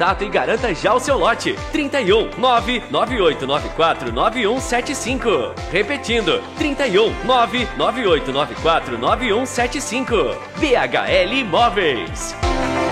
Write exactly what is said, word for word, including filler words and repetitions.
contato e garanta já o seu lote. trinta e um, nove nove oito nove quatro nove um sete cinco. Repetindo, trinta e um, nove nove oito nove quatro nove um sete cinco. B H L Imóveis.